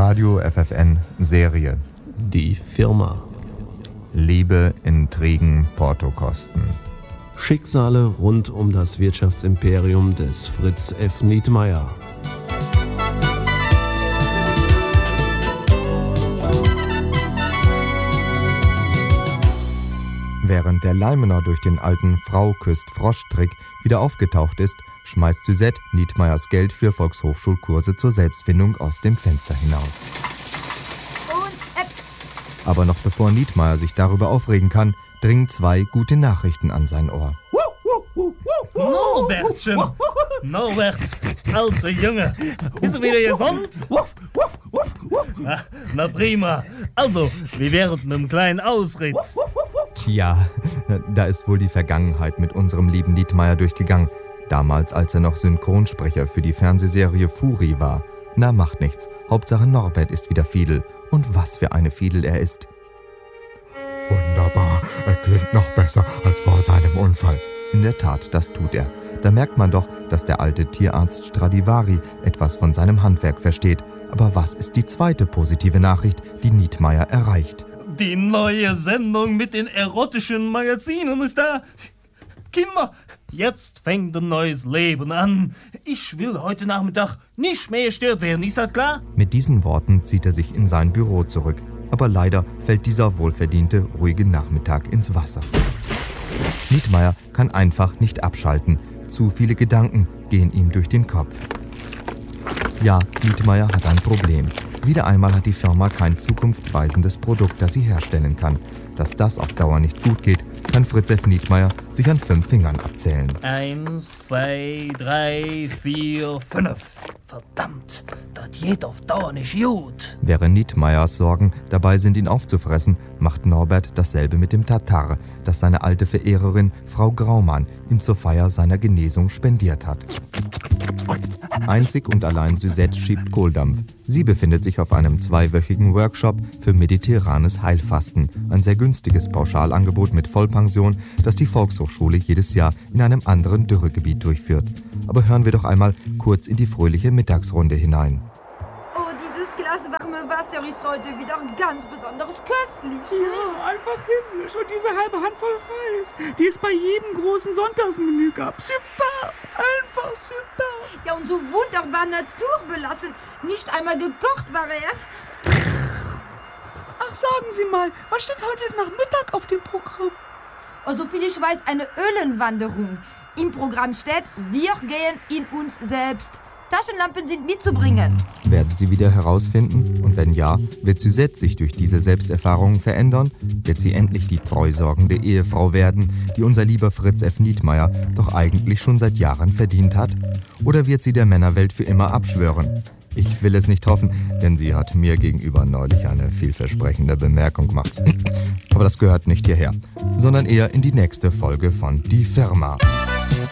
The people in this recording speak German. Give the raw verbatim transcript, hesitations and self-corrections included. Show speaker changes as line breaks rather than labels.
Radio F F N Serie.
Die Firma.
Liebe, Intrigen, Portokosten.
Schicksale rund um das Wirtschaftsimperium des Fritz F. Nietmeyer.
Während der Leimener durch den alten Frau-küsst-Frosch-Trick wieder aufgetaucht ist, schmeißt Suzette Nietmeyers Geld für Volkshochschulkurse zur Selbstfindung aus dem Fenster hinaus.
Und App.
Aber noch bevor Nietmeyer sich darüber aufregen kann, dringen zwei gute Nachrichten an sein Ohr.
Norbertchen! Norbert, alte Junge, bist du wieder gesund? Na, na prima. Also, wie während mit einem kleinen Ausritt?
Tja, da ist wohl die Vergangenheit mit unserem lieben Nietmeyer durchgegangen. Damals, als er noch Synchronsprecher für die Fernsehserie Fury war. Na, macht nichts. Hauptsache Norbert ist wieder Fiedel. Und was für eine Fiedel er ist.
Wunderbar, er klingt noch besser als vor seinem Unfall.
In der Tat, das tut er. Da merkt man doch, dass der alte Tierarzt Stradivari etwas von seinem Handwerk versteht. Aber was ist die zweite positive Nachricht, die Nietmeyer erreicht?
Die neue Sendung mit den erotischen Magazinen ist da. Kinder, jetzt fängt ein neues Leben an. Ich will heute Nachmittag nicht mehr gestört werden, ist das klar?
Mit diesen Worten zieht er sich in sein Büro zurück. Aber leider fällt dieser wohlverdiente, ruhige Nachmittag ins Wasser. Nietmeyer kann einfach nicht abschalten. Zu viele Gedanken gehen ihm durch den Kopf. Ja, Nietmeyer hat ein Problem. Wieder einmal hat die Firma kein zukunftsweisendes Produkt, das sie herstellen kann. Dass das auf Dauer nicht gut geht, kann Fritz F. Nietmeyer sich an fünf Fingern abzählen.
Eins, zwei, drei, vier, fünf. Verdammt, das geht auf Dauer nicht gut.
Während Nietmeyers Sorgen dabei sind, ihn aufzufressen, macht Norbert dasselbe mit dem Tatar, das seine alte Verehrerin Frau Graumann ihm zur Feier seiner Genesung spendiert hat. Einzig und allein Suzette schiebt Kohldampf. Sie befindet sich auf einem zweiwöchigen Workshop für mediterranes Heilfasten. Ein sehr günstiges Pauschalangebot mit Vollpension, das die Volkshochschule jedes Jahr in einem anderen Dürregebiet durchführt. Aber hören wir doch einmal kurz in die fröhliche Mittagsrunde hinein.
Oh, dieses Glas warme Wasser ist heute wieder ganz besonders köstlich.
Ja, einfach himmlisch. Und diese halbe Handvoll Reis, die es bei jedem großen Sonntagsmenü gab. Super, einfach super.
Ja, und so wunderbar naturbelassen. Nicht einmal gekocht war er.
Ach, sagen Sie mal, was steht heute Nachmittag auf dem Programm?
Oh, soviel ich weiß, eine Ölenwanderung. Im Programm steht, wir gehen in uns selbst. Taschenlampen sind mitzubringen.
Werden sie wieder herausfinden? Und wenn ja, wird Suzette sich durch diese Selbsterfahrungen verändern? Wird sie endlich die treusorgende Ehefrau werden, die unser lieber Fritz F. Nietmeyer doch eigentlich schon seit Jahren verdient hat? Oder wird sie der Männerwelt für immer abschwören? Ich will es nicht hoffen, denn sie hat mir gegenüber neulich eine vielversprechende Bemerkung gemacht. Aber das gehört nicht hierher, sondern eher in die nächste Folge von Die Firma.